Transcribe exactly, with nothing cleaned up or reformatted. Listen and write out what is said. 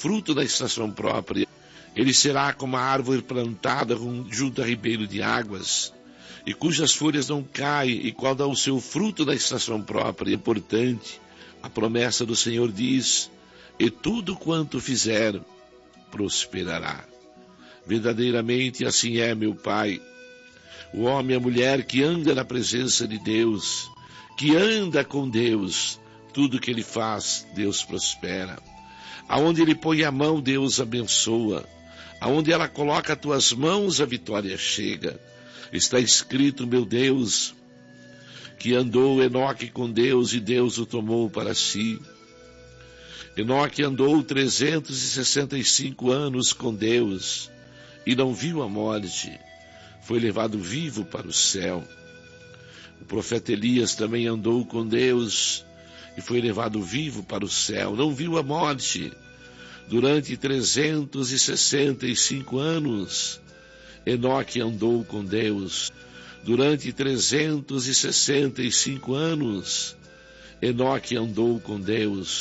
fruto da estação própria. Ele será como a árvore plantada junto a ribeiro de águas, e cujas folhas não caem, e qual dá o seu fruto da estação própria. É importante, a promessa do Senhor diz, e tudo quanto fizer, prosperará. Verdadeiramente assim é, meu Pai. O homem e a mulher que anda na presença de Deus, que anda com Deus, tudo que ele faz, Deus prospera. Aonde ele põe a mão, Deus abençoa. Aonde ela coloca as tuas mãos, a vitória chega. Está escrito, meu Deus, que andou Enoque com Deus e Deus o tomou para si. Enoque andou trezentos e sessenta e cinco anos com Deus e não viu a morte. Foi levado vivo para o céu. O profeta Elias também andou com Deus e foi levado vivo para o céu. Não viu a morte. Durante trezentos e sessenta e cinco anos, Enoque andou com Deus. Durante trezentos e sessenta e cinco anos, Enoque andou com Deus.